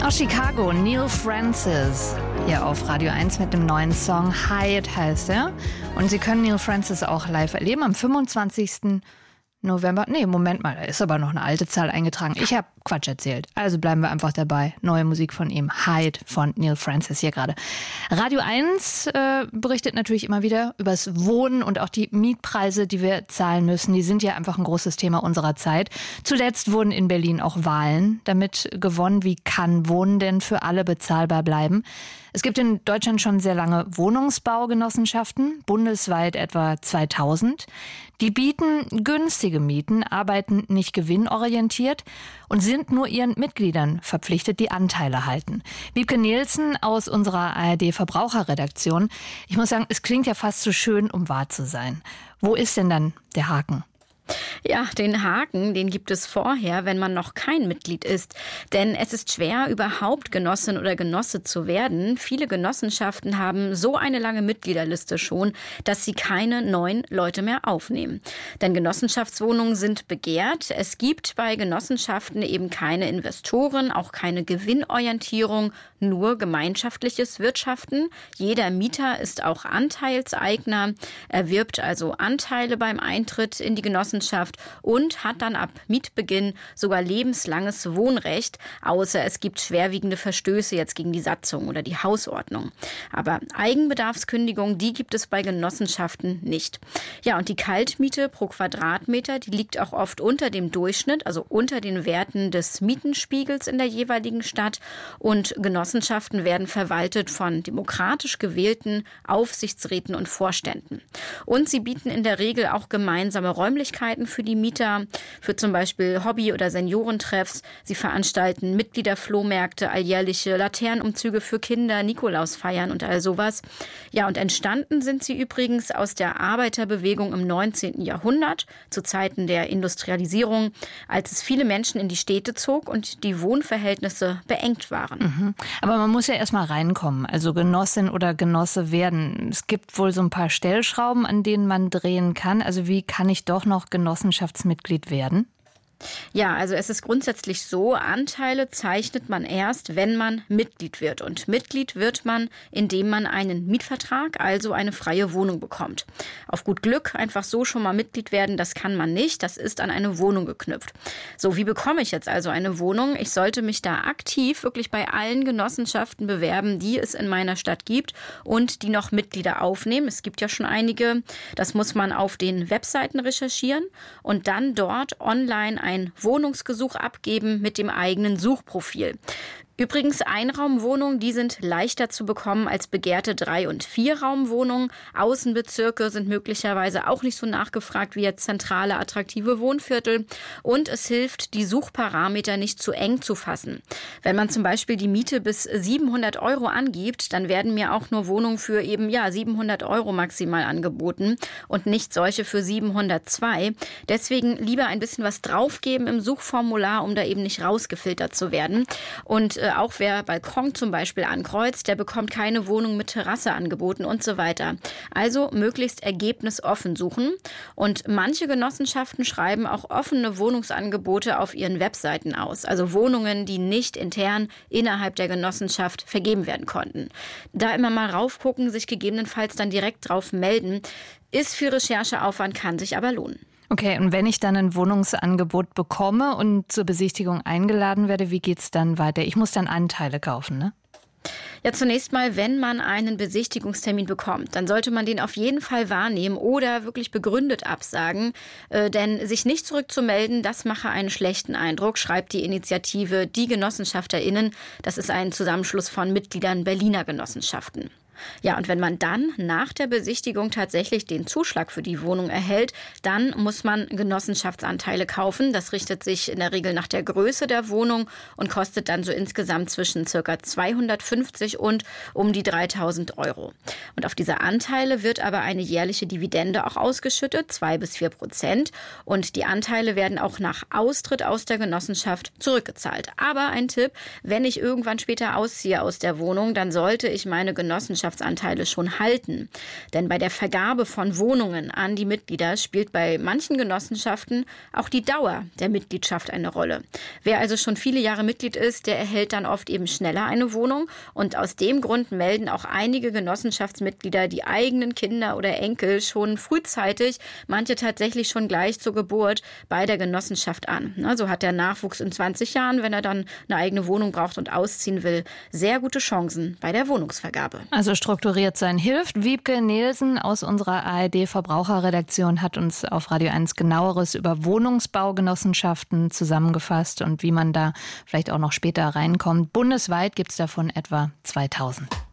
Aus Chicago, Neil Francis, hier auf Radio 1 mit dem neuen Song Hyatt heißt er. Und Sie können Neil Francis auch live erleben am 25. November. Nee, Moment mal, da ist aber noch eine alte Zahl eingetragen. Ich habe Quatsch erzählt. Also bleiben wir einfach dabei. Neue Musik von ihm, Hyatt von Neil Francis hier gerade. Radio 1 berichtet natürlich immer wieder über das Wohnen und auch die Mietpreise, die wir zahlen müssen. Die sind ja einfach ein großes Thema unserer Zeit. Zuletzt wurden in Berlin auch Wahlen damit gewonnen. Wie kann Wohnen denn für alle bezahlbar bleiben? Es gibt in Deutschland schon sehr lange Wohnungsbaugenossenschaften, bundesweit etwa 2000. Die bieten günstige Mieten, arbeiten nicht gewinnorientiert und sind nur ihren Mitgliedern verpflichtet, die Anteile halten. Wiebke Nielsen aus unserer ARD-Verbraucherredaktion. Ich muss sagen, es klingt ja fast zu schön, um wahr zu sein. Wo ist denn dann der Haken? Ja, den Haken, den gibt es vorher, wenn man noch kein Mitglied ist. Denn es ist schwer, überhaupt Genossin oder Genosse zu werden. Viele Genossenschaften haben so eine lange Mitgliederliste schon, dass sie keine neuen Leute mehr aufnehmen. Denn Genossenschaftswohnungen sind begehrt. Es gibt bei Genossenschaften eben keine Investoren, auch keine Gewinnorientierung, nur gemeinschaftliches Wirtschaften. Jeder Mieter ist auch Anteilseigner, erwirbt also Anteile beim Eintritt in die Genossenschaft und hat dann ab Mietbeginn sogar lebenslanges Wohnrecht, außer es gibt schwerwiegende Verstöße jetzt gegen die Satzung oder die Hausordnung. Aber Eigenbedarfskündigung, die gibt es bei Genossenschaften nicht. Ja, und die Kaltmiete pro Quadratmeter, die liegt auch oft unter dem Durchschnitt, also unter den Werten des Mietenspiegels in der jeweiligen Stadt. Und Genossenschaften werden verwaltet von demokratisch gewählten Aufsichtsräten und Vorständen. Und sie bieten in der Regel auch gemeinsame Räumlichkeiten für die Mieter, für zum Beispiel Hobby- oder Seniorentreffs. Sie veranstalten Mitgliederflohmärkte, alljährliche Laternenumzüge für Kinder, Nikolausfeiern und all sowas. Ja, und entstanden sind sie übrigens aus der Arbeiterbewegung im 19. Jahrhundert, zu Zeiten der Industrialisierung, als es viele Menschen in die Städte zog und die Wohnverhältnisse beengt waren. Mhm. Aber man muss ja erstmal reinkommen, also Genossin oder Genosse werden. Es gibt wohl so ein paar Stellschrauben, an denen man drehen kann. Also wie kann ich doch noch Genossenschaftsmitglied werden? Ja, also es ist grundsätzlich so, Anteile zeichnet man erst, wenn man Mitglied wird. Und Mitglied wird man, indem man einen Mietvertrag, also eine freie Wohnung bekommt. Auf gut Glück einfach so schon mal Mitglied werden, das kann man nicht. Das ist an eine Wohnung geknüpft. So, wie bekomme ich jetzt also eine Wohnung? Ich sollte mich da aktiv wirklich bei allen Genossenschaften bewerben, die es in meiner Stadt gibt und die noch Mitglieder aufnehmen. Es gibt ja schon einige. Das muss man auf den Webseiten recherchieren und dann dort online ein Wohnungsgesuch abgeben mit dem eigenen Suchprofil. Übrigens, Einraumwohnungen, die sind leichter zu bekommen als begehrte 3- und 4-Raumwohnungen. Außenbezirke sind möglicherweise auch nicht so nachgefragt wie jetzt zentrale, attraktive Wohnviertel. Und es hilft, die Suchparameter nicht zu eng zu fassen. Wenn man zum Beispiel die Miete bis 700 € angibt, dann werden mir auch nur Wohnungen für eben 700 € maximal angeboten und nicht solche für 702. Deswegen lieber ein bisschen was draufgeben im Suchformular, um da eben nicht rausgefiltert zu werden. Und auch wer Balkon zum Beispiel ankreuzt, der bekommt keine Wohnung mit Terrasse angeboten und so weiter. Also möglichst ergebnisoffen suchen. Und manche Genossenschaften schreiben auch offene Wohnungsangebote auf ihren Webseiten aus. Also Wohnungen, die nicht intern innerhalb der Genossenschaft vergeben werden konnten. Da immer mal raufgucken, sich gegebenenfalls dann direkt drauf melden, ist viel Rechercheaufwand, kann sich aber lohnen. Okay, und wenn ich dann ein Wohnungsangebot bekomme und zur Besichtigung eingeladen werde, wie geht's dann weiter? Ich muss dann Anteile kaufen, ne? Ja, zunächst mal, wenn man einen Besichtigungstermin bekommt, dann sollte man den auf jeden Fall wahrnehmen oder wirklich begründet absagen. Denn sich nicht zurückzumelden, das mache einen schlechten Eindruck, schreibt die Initiative Die GenossenschaftlerInnen. Das ist ein Zusammenschluss von Mitgliedern Berliner Genossenschaften. Ja, und wenn man dann nach der Besichtigung tatsächlich den Zuschlag für die Wohnung erhält, dann muss man Genossenschaftsanteile kaufen. Das richtet sich in der Regel nach der Größe der Wohnung und kostet dann so insgesamt zwischen ca. 250 und um die 3.000 €. Und auf diese Anteile wird aber eine jährliche Dividende auch ausgeschüttet, 2-4%. Und die Anteile werden auch nach Austritt aus der Genossenschaft zurückgezahlt. Aber ein Tipp, wenn ich irgendwann später ausziehe aus der Wohnung, dann sollte ich meine Genossenschaft Genossenschaftsanteile schon halten. Denn bei der Vergabe von Wohnungen an die Mitglieder spielt bei manchen Genossenschaften auch die Dauer der Mitgliedschaft eine Rolle. Wer also schon viele Jahre Mitglied ist, der erhält dann oft eben schneller eine Wohnung. Und aus dem Grund melden auch einige Genossenschaftsmitglieder die eigenen Kinder oder Enkel schon frühzeitig, manche tatsächlich schon gleich zur Geburt, bei der Genossenschaft an. So hat der Nachwuchs in 20 Jahren, wenn er dann eine eigene Wohnung braucht und ausziehen will, sehr gute Chancen bei der Wohnungsvergabe. Also strukturiert sein hilft. Wiebke Nielsen aus unserer ARD-Verbraucherredaktion hat uns auf Radio 1 Genaueres über Wohnungsbaugenossenschaften zusammengefasst und wie man da vielleicht auch noch später reinkommt. Bundesweit gibt es davon etwa 2000.